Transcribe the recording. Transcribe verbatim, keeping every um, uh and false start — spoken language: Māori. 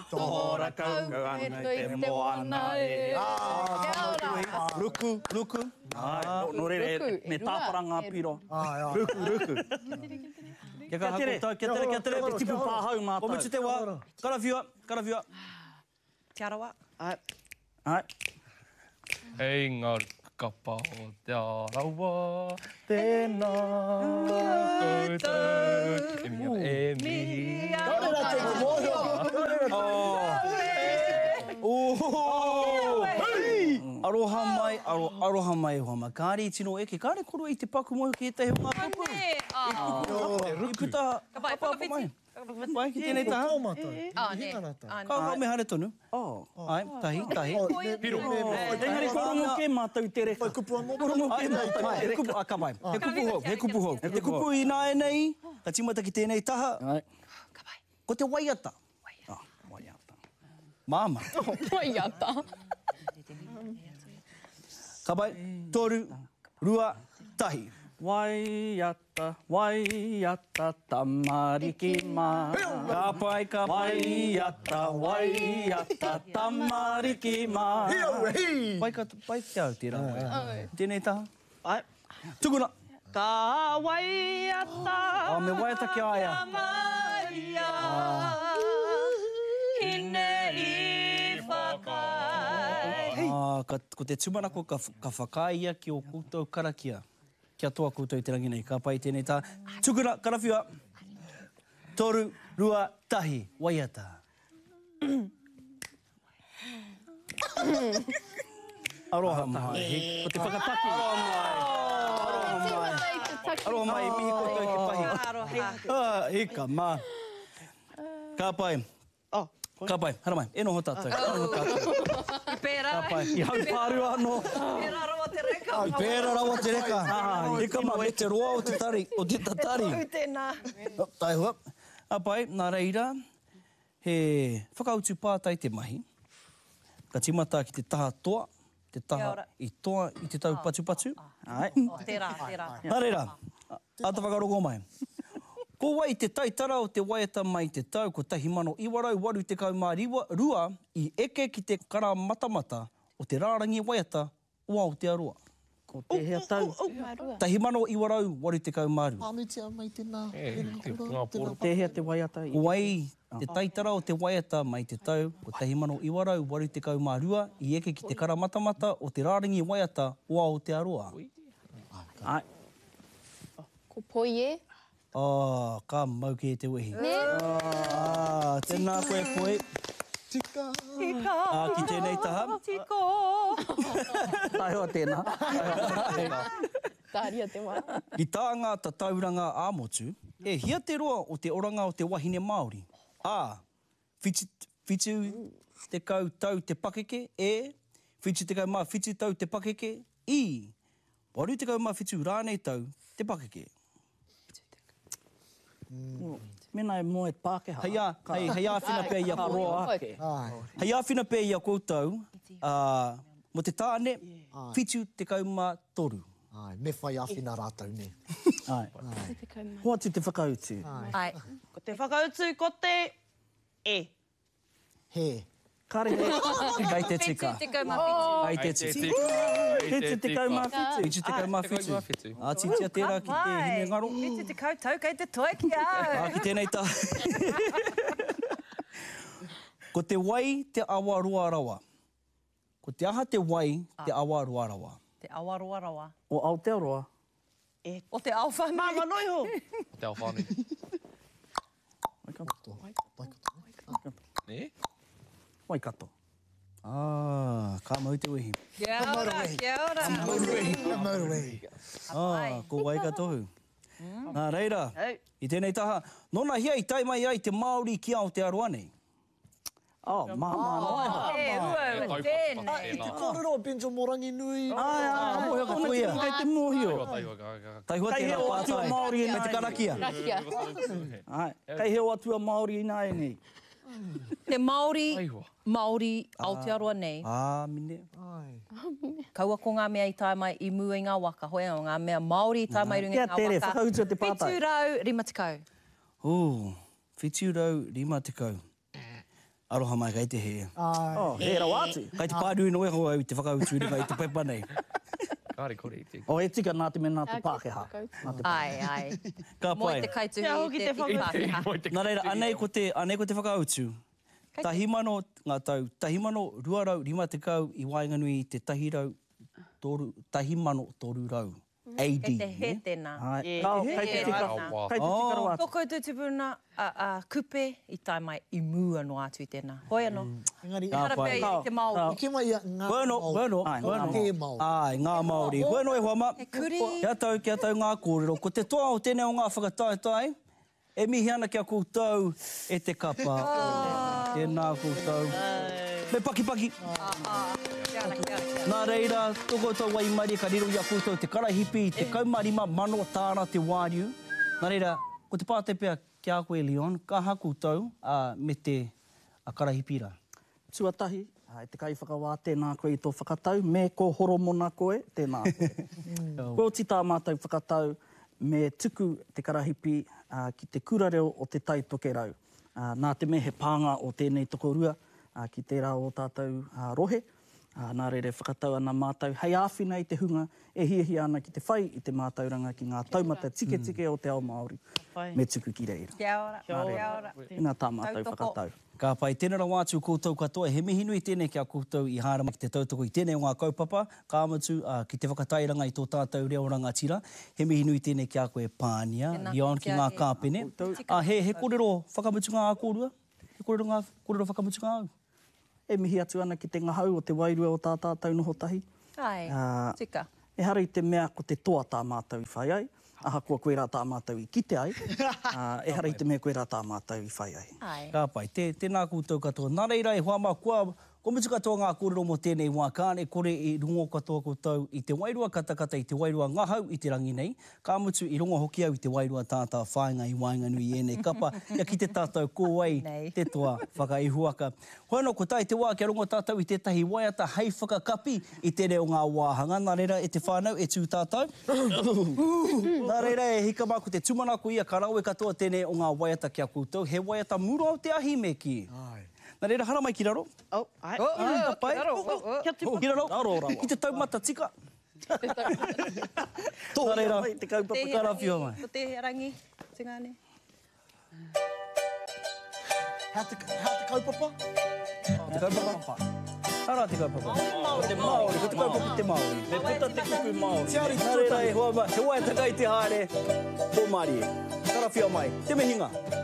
Tora kau, kau angai te moana e. Ruku, ruku. No re, me tāpara ngā piro. Ruku, ruku. Kia tere, kia tere, kia tere, te tipu pāhau mātou. O mitu te wā, karawhia, karawhia. Te arawa. Ai. Ai. Hei ngā kapa o te arawa, tēnā koutou, e mia e mia. Nōrera te mōhio. Aroha mai, aro, aroha mai hoa mai. Kāre i tino eke, kāre koro i te paku moho ki e te heo ngā tupu. I puta, apa mai. Mai ki tēnei taha. Ka wā me hare tonu. Ai, tahi, tahi. Piro. Engari korongo ke mātou te reka. Pai kupu anō. Korongo ke mātou te reka. A ka mai. He kupu hou, he kupu hou. He kupu i nā e nei, ka timata ki tēnei taha. Ko te waiata. Waiata. Māma. Waiata. Ka pai, toru, rua, tahi. Waiata, waiata, tamariki mā. Ka pai, ka pai. Waiata, waiata, tamariki mā. Pai ka pai te au te rā. Tēnei taha. Ai. Tukuna. Ka waiata, Oh, me waiata ki aia. Maria, hine i whakai. Ah, ka, ko te tumanako ka, ka whakaia ki o koutou karakia. Kia toa koutou i te rangi nei. Ka pai tēnei tā. Tukuna, karawhia. Toru, rua, tahi, waiata. Aroha mai. Ko te whakapaki. Aroha mai. Aroha mai, mihi koutou ki pahi. Aroha. Ah, ika, mā. Ka pai. Ka pai, hara mai. E noho tātou. E noho tātou. Pēra. Ka pai. I hau pāru anō. Pēra rawa te reka. Pēra rawa te reka. Ika mā, me te roa o te tari, o te tatari. Au tēnā. Tai hua. A pai, nā reira, he whakautu pātai te mahi. Ka timata ki te taha toa, te taha i toa i te tau patu patu. Ai. Tērā, tērā. Nā reira, ata whakarogo mai. Ko wai te taitara o te waiata mai te tau, ko tahi mano iwarau waru te kau mā riwa, rua i eke ki te kara matamata o te rārangi waiata o Aotearoa. Ko te hea tau. Tahi mano iwarau waru te kau mā rua. Pānutia mai tēnā. Te Ngāporo. Te hea te waiata. Ko wai te taitara o te waiata mai te tau, ko tahi mano iwarau waru te kau mā rua i eke ki te kara matamata o te rārangi waiata o Aotearoa. Ai. Ko poie. Ah, ka mau ki te wehi. Ne? Ah, tēnā koe koe. Tika. Tika. Ah, ki tēnei taha. Tiko. Tai hoa tēnā. Tāria te wā. I tā ngā tauranga āmotu, e hia te roa o te oranga o te wahine Māori. A, whitu, whitu te kau tau te pakeke. E, whitu te kau mā whitu tau te pakeke. I, waru te kau mā whitu rānei tau te pakeke. Mena e moe Pākehā. Hei a, hei, hei a whina pēr ia Roa koutou. ake. Ai. Hei a whina pēr ia koutou, uh, mo te tāne, whitu te kau mā toru. Ai, me whai awhina rātou ne. Ai. Hoa tu te whakautu. Ai. Ko te whakautu, ko te e. He. Kare he, kai te tika. Whitu te kau mā whitu. Kai te tika. Whitu te kau mā whitu. Whitu te kau mā whitu. A titia tērā ki te hine ngaro. Whitu te koutou, kei te toi ki au. A ki tēnei tā. Ko te wai te awaroa rawa. Ko te aha te wai te awaroa rawa. Te awaroa rawa. O Aotearoa. E. O te awhani. Mama noiho. Te Aowhānui. Ne? Wai kato. Ah, ka mau te wehi. Kia ora, kia ora. Maurehi. Ah, ko wai ka tohu. Nā reira, Hei. i tēnei taha, nona hia i tai mai ai te Māori ki Aotearoa nei. Oh, māma noa. E, ua, tēnei. I te kōrero o Benjo Morangi nui. Ai, ai, mohe ka ai, toia. kei te mōhio. Taiwa ka ka. Tai hua Kai tēnā heo atua pātai. Māori Me te nai. karakia. Rakia. Ai, kai heo atua Māori nā e nei. Te Māori, Aiwa. Māori Aotearoa nei. Ah, mine. Ai. Kaua ko ngā mea i tae mai i mua i ngā waka, hoi o ngā mea Māori i tae mai runga i Kia ngā tere, waka. whakautua te pātai. Whitu rau, rima te kau. Oh, whitu rau rima te kau. Aroha mai kai te he. Ai. Oh, he rau atu. Kai te pārui no e hoa i te whakautu ringa i te pepa nei. Kāre kore i te. O e tika nā te mena te Pākehā. Ai, ai. Ka Moi pai. te kaituhi Ia i hoki te te whakautu. Pākehā. Nā reira, anei ko te, anei ko te whakautu. Tahimano ngā tau, tahimano ruarau rima te kau i Wainganui i te tahirau toru, tahimano toru rau. A D. Kei te he tēnā. Ai, Yeah. kau, He kei te he tika, rana. kei te tika rau atu. Toko tu te puna a, a kupe i tai mai i mua no atu i tēnā. Hoi anō. Engari, Ka Harapea pai. i te Māori. i ke mai a ngā Koe no, koe no, Ai, koe ngā no. Te Māori. Ai, ngā Māori. Koe no e hoa ma. He kuri. Kia tau, kia tau ngā kōrero. Ko te toa o tēnei o ngā whakataetai, e mihi ana kia koutou e te kapa. Tēnā koutou. Me paki paki. Kia ora, kia ora, kia ora. Nā reira, toko tau wai mari ka riro i a koutou te karahipi i te kaumarima mano tāna te wāriu. Nā reira, ko te pāte pia ki a koe Leon, ka ha koutou uh, me te a karahipi rā. Tuatahi, ai te kai whakawā tēnā koe i tō whakatau, me ko horomona koe, tēnā koe. Koe o tita mātou whakatau me tuku te karahipi uh, ki te kurareo o te taitoke rau. Uh, nā te me he pānga o tēnei tokorua uh, ki te rā o tātou uh, rohe. Uh, nā reire whakatau ana mātou, hei āwhina i te hunga, e hiahi ana ki te whai i te mātauranga ki ngā taumata tike tike o te ao Māori. Whai. Me tuku ki reira. Kia ora, kia ora. Ina tā mātou Tautoko. whakatau. Ka pai tēnei rau atu koutou katoa, he mihi nui tēnei kia koutou i hārama ki te tautoko i tēnei o ngā kaupapa, kāmatu uh, ki te whakatairanga i tō tātou reo rangatira, he mihi nui tēnei kia koe Pānia, Tēnā Leon ki kia ngā e. kāpene. Uh, he, he kōrero whakamutunga a kōrua? He kōrero, ngā, kōrero whakamutunga au? E mihi atu ana ki te ngahau o te wairua o tā tātou noho tahi. Ai, Ah, tika. E hara i te mea ko te toa tā mātou i whai ai. Aha kua koe rā tā mātou i kite ai. uh, e hara i te mea koe rā tā mātou i whai ai. Ai. Ka pai, te, tēnā koutou katoa. Nā reira e hoa mā kua, ko mutu katoa ngā kōrero mo tēnei wā kāne, kore i rungo katoa koutou i te wairua katakata, i te wairua ngahau i te rangi nei. Ka mutu i rungo hoki au i te wairua tātā whāinga i Wainganui i enei kapa, ia ki te tātou kōwai Nei. te toa whakaihuaka. Hoi no, ko tai te wā kia rungo tātou i tētahi waiata hei whakakapi i tēnei o ngā wāhanga. Nā reira e te whānau, e tū tātou. Nā reira e hika mā ko te tumanako ia ka raue katoa tēnei o ngā waiata kia koutou. He waiata muro au te ahi me ki. Ai. Nā reira, hara mai ki raro. Oh, ai. Oh, ka pai. Kia raro, oh, oh. Kia te ki raro. Raro rawa. I te taumata tika. Tō Nā reira, mai te kaupapa. Te ka rawhio mai. Ko te rangi, tingane. Hea te, hea te kaupapa? Te kaupapa. Hara te kaupapa. Te Māori, ko te kaupapa te Māori. Me puta te kupu Māori. Te ari Nā reira, e hoa ma, he wai takai te haere, tō Māori. Ka rawhio mai. Te mehinga.